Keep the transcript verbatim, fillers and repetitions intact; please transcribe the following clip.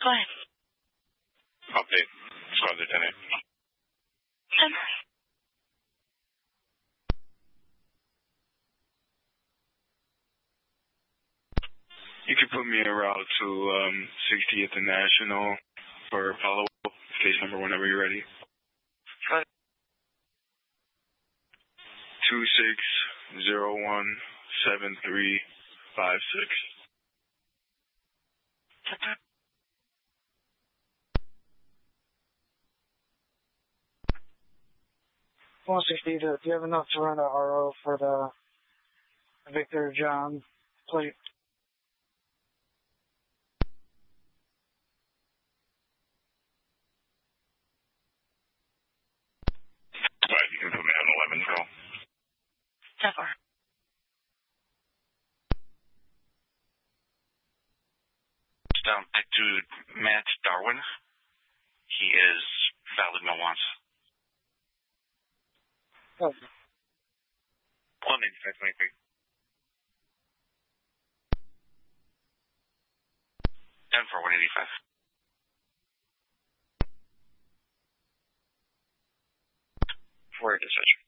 Go ahead. Update. Squad Lieutenant. ten. You can put me en route to um, sixtieth and National for follow-up. Case number whenever you're ready. Go ahead. two six zero one seven three five six. one sixty, do you have enough to run a R O for the Victor John plate? Right, you can put me on eleven, Phil. ten four. Down back to Matt Darwin. He is valid no wants. Oh. one eighty-five twenty-three. ten for one eighty-five. For dispatch.